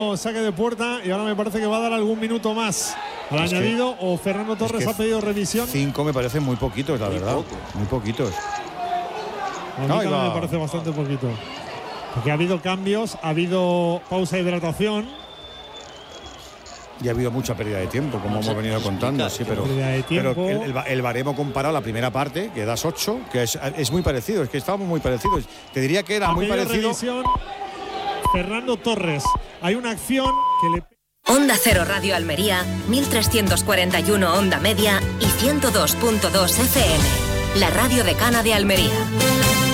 Saque de puerta y ahora me parece que va a dar algún minuto más al añadido, o Fernando Torres ha pedido revisión. 5 me parecen muy poquitos, la verdad. Muy poquitos. A mí también me parece bastante poquito. Porque ha habido cambios, ha habido pausa de hidratación. Y ha habido mucha pérdida de tiempo, como hemos venido contando. Sí, pero el baremo comparado la primera parte, que das 8, que es muy parecido. Es que estábamos muy parecidos. Te diría que era muy parecido. Revisión, Fernando Torres. Hay una acción que le... Onda Cero Radio Almería, 1341 Onda Media y 102.2 FM. La radio decana de Almería.